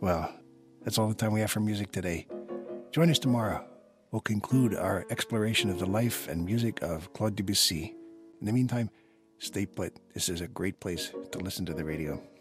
Well, that's all the time we have for music today. Join us tomorrow. We'll conclude our exploration of the life and music of Claude Debussy. In the meantime, stay put. This is a great place to listen to the radio.